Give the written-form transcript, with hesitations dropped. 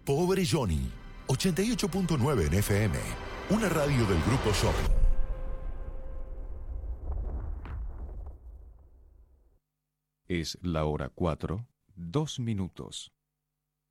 Pobre Johnny, 88.9 en FM, una radio del Grupo Shopping. Es la hora 4, 2 minutos.